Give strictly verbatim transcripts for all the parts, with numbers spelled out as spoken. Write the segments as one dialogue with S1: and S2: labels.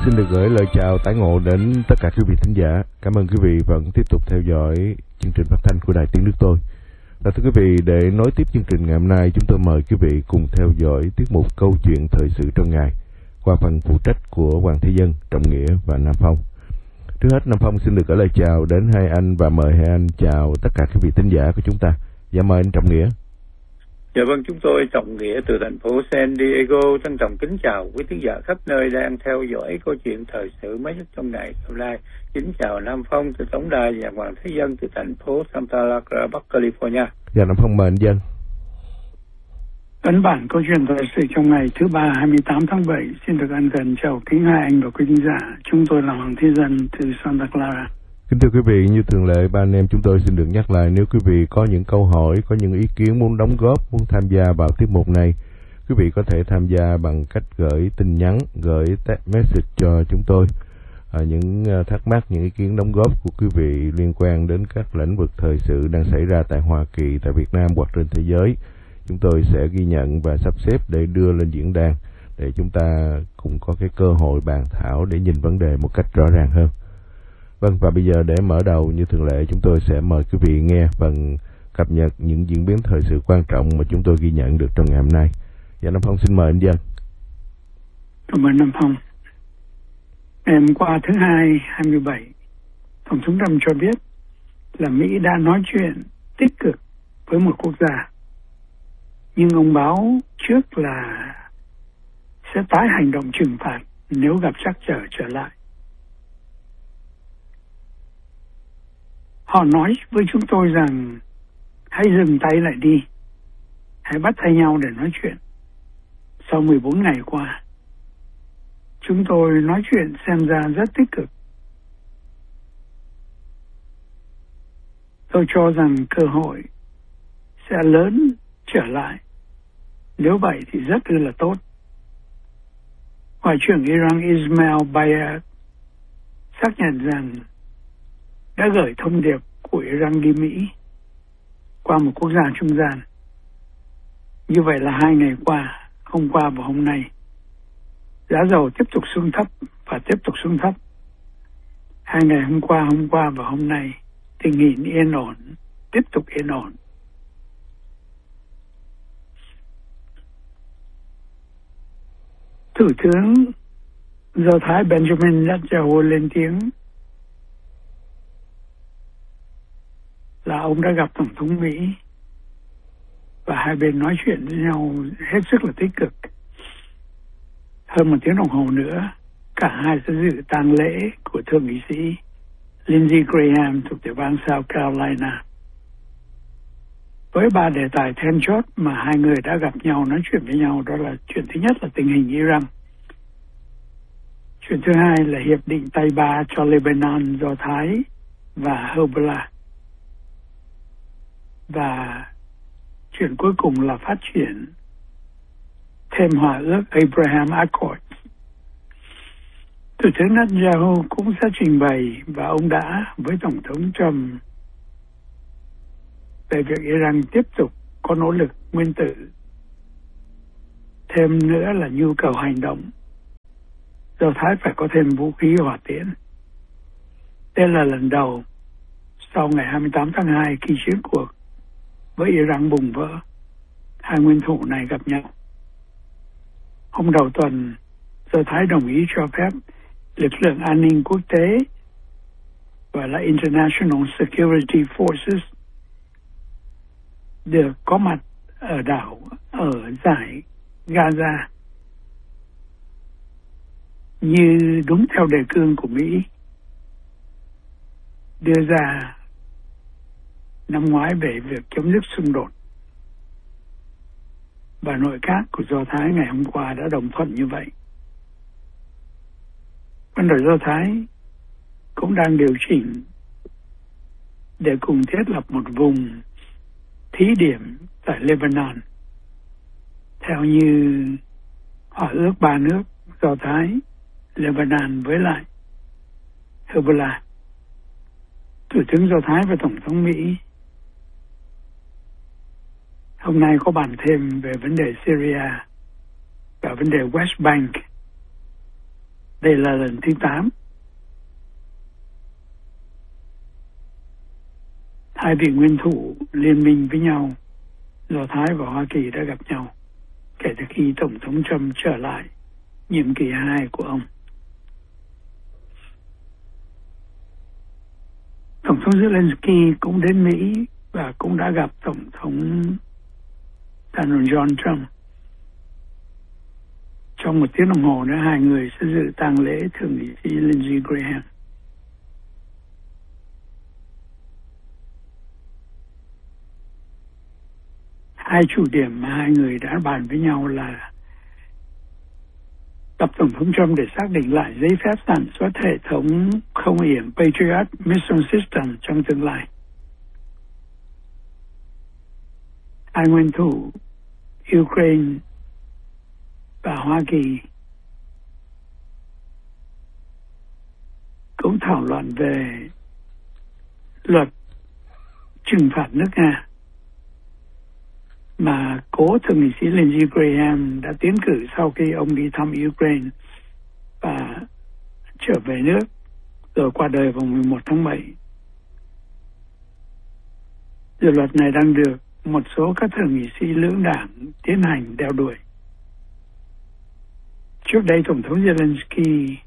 S1: Xin được gửi lời chào tái ngộ đến tất cả quý vị thính giả. Cảm ơn quý vị vẫn tiếp tục theo dõi chương trình phát thanh của Đài Tiếng Nước Tôi. Và thưa quý vị, để nối tiếp chương trình ngày hôm nay, chúng tôi mời quý vị cùng theo dõi tiết mục Câu chuyện thời sự trong ngày qua phần phụ trách của Hoàng Thế Dân, Trọng Nghĩa và Nam Phong. Trước hết, Nam Phong xin được gửi lời chào đến hai anh và mời hai anh chào tất cả quý vị thính giả của chúng ta. Dạ mời anh Trọng Nghĩa.
S2: Dạ vâng, chúng tôi Trọng Nghĩa từ thành phố San Diego trân trọng kính chào quý thính giả khắp nơi đang theo dõi câu chuyện thời sự mới nhất trong ngày hôm nay. Kính chào Nam Phong từ tổng đài và Hoàng Thế Dân từ thành phố Santa Barbara, Bắc California.
S1: Dạ Nam Phong mời anh Dân.
S3: Ấn bản câu chuyện thời sự trong ngày thứ ba hai mươi tám tháng bảy xin được ân cần chào kính hai anh và quý thính giả. Chúng tôi là Hoàng Thế Dân từ Santa Clara.
S1: Kính thưa quý vị, như thường lệ, ba anh em chúng tôi xin được nhắc lại, nếu quý vị có những câu hỏi, có những ý kiến muốn đóng góp, muốn tham gia vào tiết mục này, quý vị có thể tham gia bằng cách gửi tin nhắn, gửi text message cho chúng tôi. À, những thắc mắc, những ý kiến đóng góp của quý vị liên quan đến các lĩnh vực thời sự đang xảy ra tại Hoa Kỳ, tại Việt Nam hoặc trên thế giới, chúng tôi sẽ ghi nhận và sắp xếp để đưa lên diễn đàn, để chúng ta cùng có cái cơ hội bàn thảo để nhìn vấn đề một cách rõ ràng hơn. Vâng, và bây giờ để mở đầu như thường lệ, chúng tôi sẽ mời quý vị nghe phần cập nhật những diễn biến thời sự quan trọng mà chúng tôi ghi nhận được trong ngày hôm nay. Dạ Nam Phong xin mời anh Dân.
S3: Cảm ơn Nam Phong. Ngày hôm qua thứ hai hai mươi bảy, Tổng thống Trump cho biết là Mỹ đã nói chuyện tích cực với một quốc gia, nhưng ông báo trước là sẽ tái hành động trừng phạt nếu gặp trắc trở trở lại. Họ nói với chúng tôi rằng hãy dừng tay lại đi, hãy bắt tay nhau để nói chuyện. Sau mười bốn ngày qua, chúng tôi nói chuyện xem ra rất tích cực. Tôi cho rằng cơ hội sẽ lớn trở lại. Nếu vậy thì rất là tốt. Ngoại trưởng Iran Ismail Bayat xác nhận rằng đã gửi thông điệp của Iran đi Mỹ qua một quốc gia trung gian. Như vậy là hai ngày qua, hôm qua và hôm nay, giá dầu tiếp tục xuống thấp và tiếp tục xuống thấp. Hai ngày hôm qua, hôm qua và hôm nay, tình hình yên ổn, tiếp tục yên ổn. Thủ tướng Do Thái Benjamin Netanyahu lên tiếng là ông đã gặp Tổng thống Mỹ và hai bên nói chuyện với nhau hết sức là tích cực. Hơn một tiếng đồng hồ nữa, cả hai sẽ dự tang lễ của thượng nghị sĩ Lindsey Graham thuộc tiểu bang South Carolina. Với ba đề tài then chốt mà hai người đã gặp nhau nói chuyện với nhau, đó là chuyện thứ nhất là tình hình Iran. Chuyện thứ hai là hiệp định tay ba cho Lebanon, Do Thái và Hezbollah. Và chuyện cuối cùng là phát triển thêm hòa ước Abraham Accord. Thủ tướng Netanyahu cũng sẽ trình bày và ông đã với Tổng thống Trump về việc Iran tiếp tục có nỗ lực nguyên tử. Thêm nữa là nhu cầu hành động. Do Thái phải có thêm vũ khí hỏa tiễn. Đây là lần đầu sau ngày hai mươi tám tháng hai khi chiến cuộc với Iran bùng vỡ, hai nguyên thủ này gặp nhau. Hôm đầu tuần, Do Thái đồng ý cho phép lực lượng an ninh quốc tế, gọi là International Security Forces, được có mặt ở đảo, ở dải Gaza, như đúng theo đề cương của Mỹ đưa ra năm ngoái về việc chấm dứt xung đột. Và nội các của Do Thái ngày hôm qua đã đồng thuận như vậy. Quân đội Do Thái cũng đang điều chỉnh để cùng thiết lập một vùng thí điểm tại Lebanon, theo như hòa ước ba nước Do Thái, Lebanon với lại Hezbollah. Thủ tướng Do Thái và Tổng thống Mỹ hôm nay có bàn thêm về vấn đề Syria và vấn đề West Bank Đây là lần thứ tám. Hai vị nguyên thủ liên minh với nhau, Do Thái và Hoa Kỳ đã gặp nhau kể từ khi Tổng thống Trump trở lại nhiệm kỳ hai của ông. Tổng thống Zelensky cũng đến Mỹ và cũng đã gặp Tổng thống Donald John Trump. Trong một tiếng đồng hồ nữa, hai người sẽ dự tang lễ thượng nghị sĩ Lindsey Graham. Hai chủ điểm mà hai người đã bàn với nhau là gặp Tổng thống Trump để xác định lại giấy phép sản xuất hệ thống không hiểm Patriot Missile System trong tương lai. Hai nguyên thủ Ukraine và Hoa Kỳ cũng thảo luận về luật trừng phạt nước Nga mà cố thượng nghị sĩ Lindsey Graham đã tiến cử sau khi ông đi thăm Ukraine và trở về nước rồi qua đời vào mười một tháng bảy. Dự luật này đang được một số các thượng nghị sĩ lưỡng đảng tiến hành đeo đuổi. Trước đây, Tổng thống Zelensky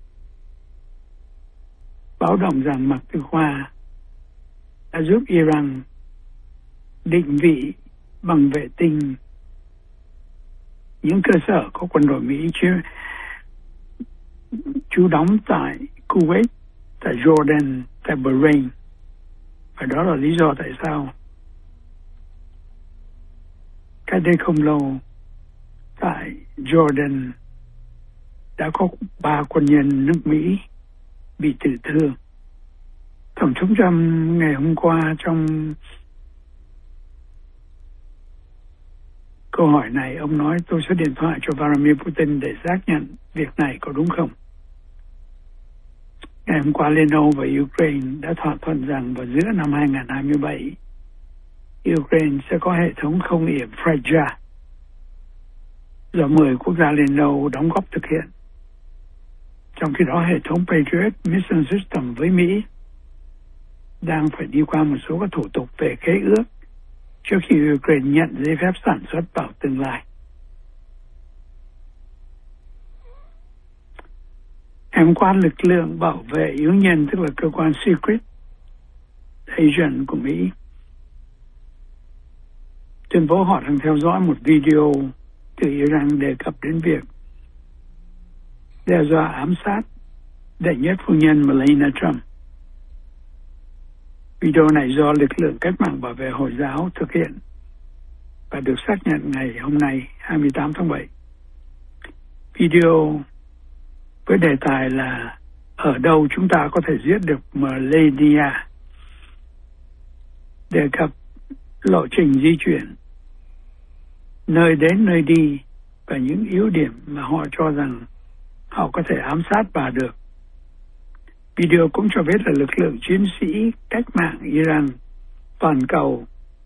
S3: báo động rằng Mạc Tư Khoa đã giúp Iran định vị bằng vệ tinh những cơ sở có quân đội Mỹ chứ trú đóng tại Kuwait, tại Jordan, tại Bahrain. Và đó là lý do tại sao cách đây không lâu tại Jordan đã có ba quân nhân nước Mỹ bị tử thương. Tổng thống Trump ngày hôm qua trong câu hỏi này, ông nói tôi sẽ điện thoại cho Vladimir Putin để xác nhận việc này có đúng không. Ngày hôm qua, Liên Âu và Ukraine đã thỏa thuận rằng vào giữa năm hai không hai bảy, Ukraine sẽ có hệ thống không hiểm Fragile do mười quốc gia Liên Âu đóng góp thực hiện. Trong khi đó, hệ thống Patriot Missile System với Mỹ đang phải đi qua một số các thủ tục về khế ước trước khi Ukraine nhận giấy phép sản xuất vào tương lai. Hôm qua, lực lượng bảo vệ yếu nhân, tức là cơ quan Secret Agent của Mỹ, tuyên bố họ đang theo dõi một video từ Iran đề cập đến việc đe dọa ám sát đệ nhất phu nhân Melania Trump. Video này do lực lượng cách mạng bảo vệ Hồi giáo thực hiện và được xác nhận ngày hôm nay hai mươi tám tháng bảy. Video với đề tài là ở đâu chúng ta có thể giết được Melania, đề cập lộ trình di chuyển, nơi đến nơi đi và những yếu điểm mà họ cho rằng họ có thể ám sát bà được. Video cũng cho biết là lực lượng chiến sĩ cách mạng Iran toàn cầu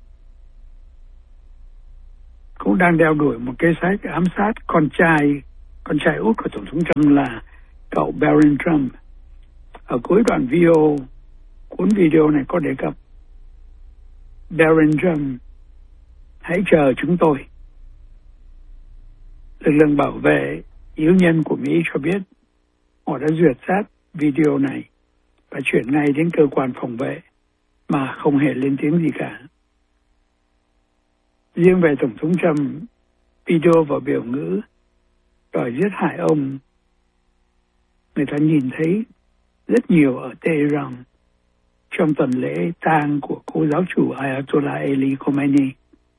S3: cũng đang đeo đuổi một kế sách ám sát con trai con trai út của Tổng thống Trump là cậu Barron Trump. Ở cuối đoạn video, cuốn video này có đề cập Barron Trump, hãy chờ chúng tôi. Lực lượng bảo vệ yếu nhân của Mỹ cho biết họ đã duyệt sát video này và chuyển ngay đến cơ quan phòng vệ mà không hề lên tiếng gì cả. Riêng về Tổng thống Trump, video và biểu ngữ đòi giết hại ông, người ta nhìn thấy rất nhiều ở Tehran trong tuần lễ tang của cố giáo chủ Ayatollah Ali Khomeini.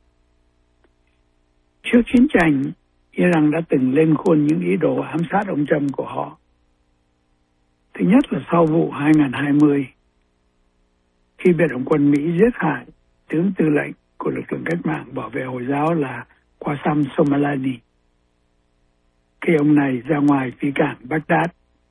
S3: Trước chiến tranh, Iran đã từng lên khuôn những ý đồ ám sát ông Trump của họ. Thứ nhất là sau vụ hai không hai không, khi biệt động quân Mỹ giết hại tướng tư lệnh của lực lượng cách mạng bảo vệ Hồi giáo là Qasem Soleimani khi ông này ra ngoài phi cảng Baghdad.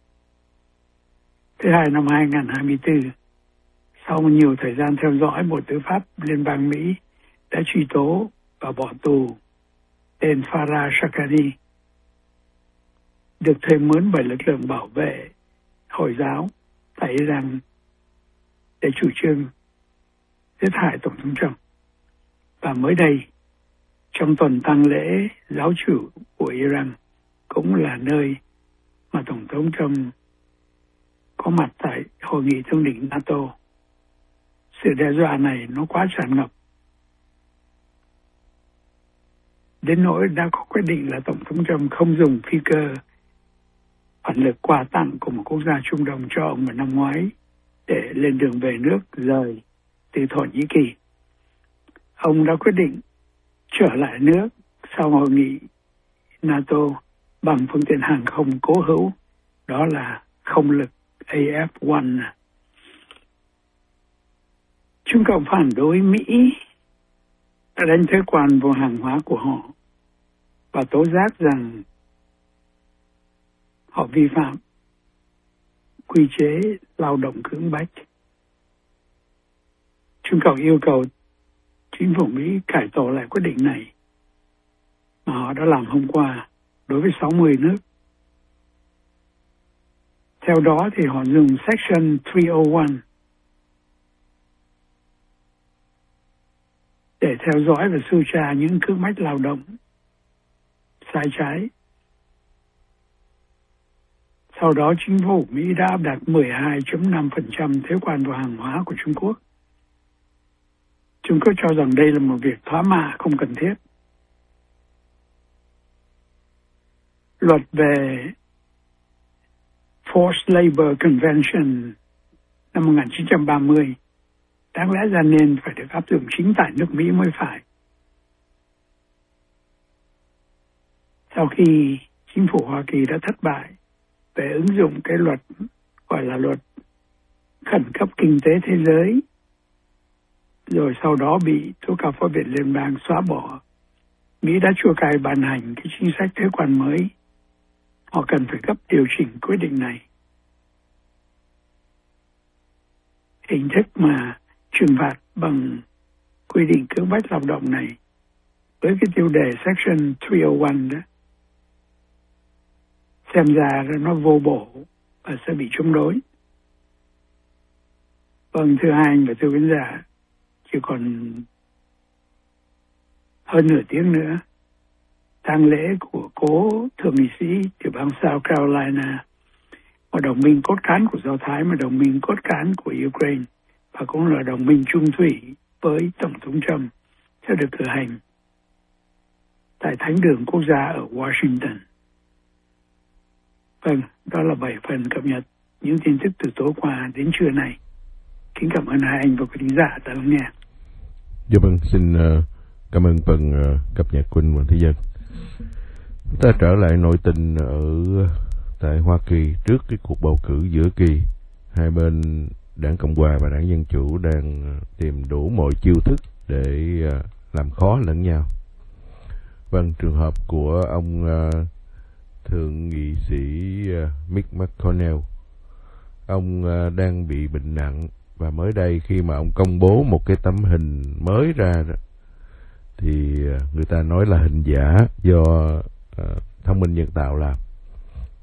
S3: Thứ hai, năm hai không hai tư, sau nhiều thời gian theo dõi, Bộ Tư pháp Liên bang Mỹ đã truy tố và bỏ tù tên Farah Shakari. được thuê mướn bởi lực lượng bảo vệ Hồi giáo tại Iran để chủ trương giết hại Tổng thống Trump. Và mới đây, trong tuần tang lễ giáo chủ của Iran, cũng là nơi mà Tổng thống Trump có mặt tại hội nghị thượng đỉnh NATO. Sự đe dọa này nó quá tràn ngập, đến nỗi đã có quyết định là Tổng thống Trump không dùng phi cơ phản lực quà tặng của một quốc gia Trung Đông cho ông vào năm ngoái để lên đường về nước rời từ Thổ Nhĩ Kỳ. Ông đã quyết định trở lại nước sau hội nghị NATO bằng phương tiện hàng không cố hữu, đó là không lực A F một. Trung Cộng phản đối Mỹ đã đánh thuế quan vào hàng hóa của họ và tố giác rằng họ vi phạm quy chế lao động cưỡng bách. Trung Cộng yêu cầu chính phủ Mỹ cải tổ lại quyết định này mà họ đã làm hôm qua đối với sáu mươi nước. Theo đó thì họ dùng Section ba không một để theo dõi và sưu tra những cưỡng bách lao động sai trái. Sau đó chính phủ Mỹ đã áp đặt mười hai phẩy năm phần trăm thuế quan vào hàng hóa của Trung Quốc. Trung Quốc cho rằng đây là một việc thỏa mã không cần thiết. Luật về Forced Labor Convention năm một nghìn chín trăm ba mươi đáng lẽ ra nên phải được áp dụng chính tại nước Mỹ mới phải. Sau khi chính phủ Hoa Kỳ đã thất bại về ứng dụng cái luật gọi là luật khẩn cấp kinh tế thế giới, rồi sau đó bị tố cáo phó viện liên bang xóa bỏ, Mỹ đã chua cay ban hành cái chính sách thuế quan mới. Họ cần phải gấp điều chỉnh quyết định này. Hình thức mà trừng phạt bằng quy định cưỡng bách lao động này với cái tiêu đề Section ba không một đó, xem ra nó vô bổ và sẽ bị chống đối. Vâng, thưa hai anh và thưa khán giả, chỉ còn hơn nửa tiếng nữa, tang lễ của cố thượng nghị sĩ tiểu bang South Carolina, một đồng minh cốt cán của Do Thái, mà đồng minh cốt cán của Ukraine và cũng là đồng minh chung thủy với Tổng thống Trump, sẽ được cử hành tại Thánh đường Quốc gia ở Washington. Vâng, đó là bảy phần cập nhật những tin tức từ tối qua đến trưa nay. Kính cảm ơn hai anh và quý khán giả đã lắng nghe.
S1: Dạ vâng, xin uh, cảm ơn phần uh, cập nhật của anh Hoàng Thế Dân. Ta trở lại nội tình ở tại Hoa Kỳ trước cái cuộc bầu cử giữa kỳ. Hai bên Đảng Cộng Hòa và Đảng Dân Chủ đang tìm đủ mọi chiêu thức để uh, làm khó lẫn nhau. Vâng, trường hợp của ông uh, thượng nghị sĩ uh, Mitch McConnell, ông uh, đang bị bệnh nặng, và mới đây khi mà ông công bố một cái tấm hình mới ra thì uh, người ta nói là hình giả do uh, thông minh nhân tạo làm.